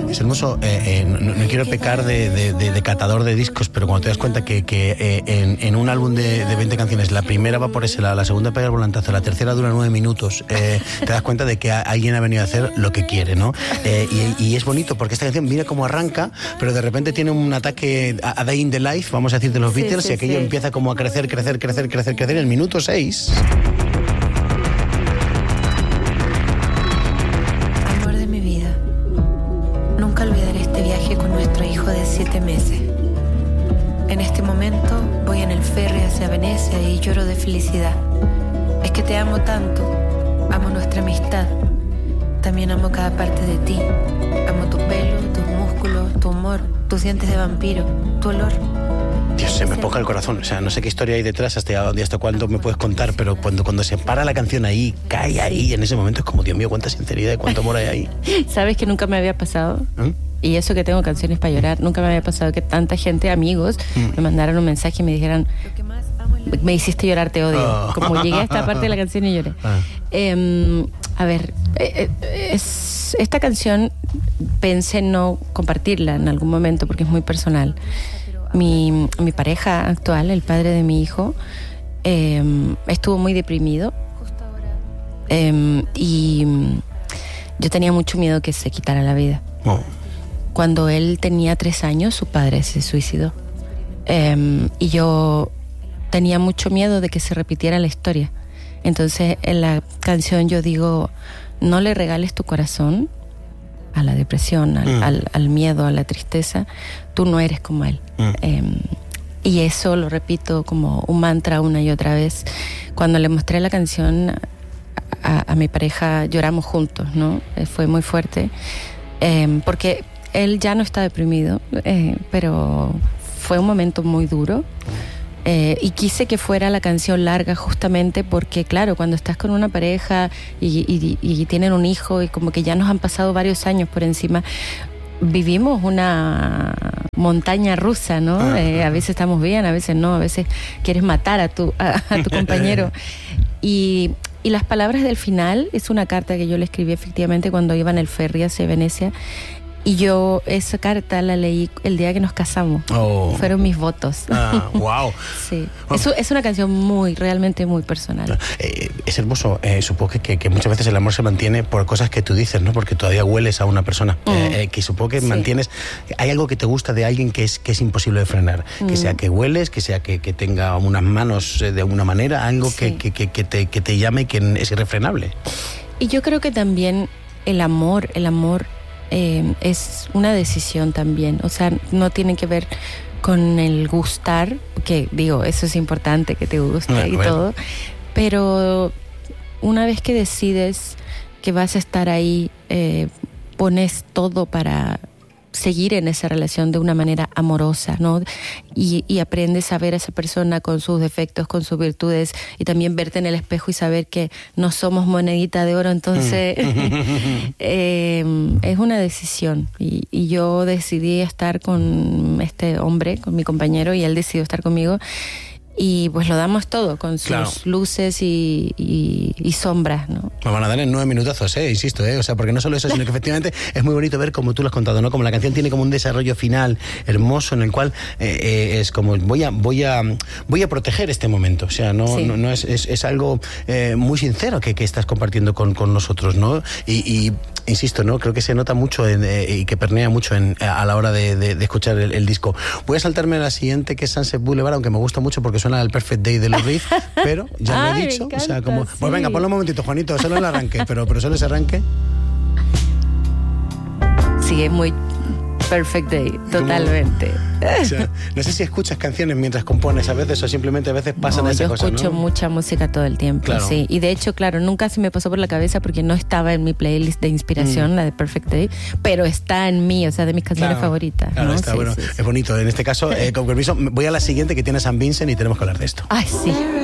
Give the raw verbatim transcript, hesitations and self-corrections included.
Es hermoso, eh, eh, no, no quiero pecar de, de, de, de catador de discos, pero cuando te das cuenta que, que eh, en, en un álbum de, de veinte canciones, la primera va por ese lado, la segunda pega el volantazo, la tercera dura nueve minutos, eh, te das cuenta de que a, alguien ha venido a hacer lo que quiere, ¿no? Eh, y, y es bonito porque esta canción mira cómo arranca, pero de repente tiene un ataque a, a Day in the Life, vamos a decir, de los sí, Beatles, sí, y aquello sí. empieza como a crecer, crecer, crecer, crecer, crecer. En el minuto seis... Amor de mi vida, nunca olvidaré este viaje con nuestro hijo de siete meses. En este momento voy en el ferry hacia Venecia y lloro de felicidad. Es que te amo tanto, amo nuestra amistad. También amo cada parte de ti. Amo tu pelo, tus músculos, tu humor, tus dientes de vampiro, tu olor. Dios, se me ponga el corazón. O sea, no sé qué historia hay detrás, hasta, hasta cuándo me puedes contar, pero cuando, cuando se para la canción ahí, cae ahí, en ese momento es como, Dios mío, cuánta sinceridad y cuánto amor hay ahí. ¿Sabes que nunca me había pasado? ¿Mm? Y eso que tengo canciones para llorar, nunca me había pasado que tanta gente, amigos, ¿Mm? me mandaran un mensaje y me dijeran, me hiciste llorar, te odio. Oh. Como llegué a esta parte de la canción y lloré. Ah. Eh, a ver, eh, es, esta canción pensé no compartirla en algún momento porque es muy personal. Mi, mi pareja actual, el padre de mi hijo, eh, estuvo muy deprimido eh, y yo tenía mucho miedo que se quitara la vida. Oh. Cuando él tenía tres años, su padre se suicidó. Eh, y yo tenía mucho miedo de que se repitiera la historia. Entonces, en la canción yo digo, no le regales tu corazón a la depresión, al, mm. al, al miedo, a la tristeza. Tú no eres como él. Mm. Eh, y eso lo repito como un mantra una y otra vez. Cuando le mostré la canción a, a mi pareja, lloramos juntos, ¿no? Eh, fue muy fuerte. Eh, porque él ya no está deprimido, eh, pero fue un momento muy duro. Eh, y quise que fuera la canción larga justamente porque, claro, cuando estás con una pareja y, y, y tienen un hijo y como que ya nos han pasado varios años por encima, vivimos una montaña rusa, ¿no? Eh, a veces estamos bien, a veces no, a veces quieres matar a tu, a, a tu compañero. Y, y las palabras del final es una carta que yo le escribí efectivamente cuando iba en el ferry hacia Venecia. Y yo esa carta la leí el día que nos casamos. Oh. Fueron mis votos. Ah, wow. Sí. Es, es una canción muy, realmente muy personal. Eh, es hermoso. Eh, supongo que, que muchas veces el amor se mantiene por cosas que tú dices, ¿no? Porque todavía hueles a una persona. Mm. Eh, eh, que supongo que sí. mantienes... Hay algo que te gusta de alguien que es, que es imposible de frenar. Mm. Que sea que hueles, que sea que, que tenga unas manos de alguna manera, algo sí. que, que, que, que, te, que te llame y que es irrefrenable. Y yo creo que también el amor, el amor... Eh, es una decisión también, o sea, no tiene que ver con el gustar, que digo, eso es importante, que te guste bueno, y bueno. todo, pero una vez que decides que vas a estar ahí, eh, pones todo para seguir en esa relación de una manera amorosa, ¿no? Y, y aprendes a ver a esa persona con sus defectos, con sus virtudes, y también verte en el espejo y saber que no somos monedita de oro. Entonces mm. eh, es una decisión y, y yo decidí estar con este hombre, con mi compañero, y él decidió estar conmigo. Y pues lo damos todo, con sus claro. luces y, y, y sombras, ¿no? Me van a dar en nueve minutazos, eh, insisto, eh, o sea, porque no solo eso, sino que efectivamente es muy bonito ver como tú lo has contado, ¿no? Como la canción tiene como un desarrollo final hermoso en el cual eh, eh, es como voy a voy a voy a proteger este momento, o sea, no sí. no, no es, es, es algo eh, muy sincero que, que estás compartiendo con, con nosotros, ¿no? Y, y insisto, ¿no? Creo que se nota mucho en, eh, y que pernea mucho en, a la hora de, de, de escuchar el, el disco. Voy a saltarme a la siguiente, que es Sunset Boulevard, aunque me gusta mucho porque suena al Perfect Day de Lou Reed, pero ya lo he dicho, encanta, o sea, como... Sí. Pues venga, ponlo un momentito, Juanito, solo el arranque, pero, pero solo ese arranque. Sí, es muy Perfect Day, totalmente. O sea, no sé si escuchas canciones mientras compones a veces o simplemente a veces pasan no, esas cosas, ¿no? Yo escucho mucha música todo el tiempo, claro. sí. Y de hecho, claro, nunca se me pasó por la cabeza porque no estaba en mi playlist de inspiración, mm. la de Perfect Day, pero está en mí, o sea, de mis canciones claro, favoritas. Claro, ¿no? está sí, bueno. Sí, es bonito. En este caso, eh, con permiso, voy a la siguiente que tiene San Vincent y tenemos que hablar de esto. Ay, sí.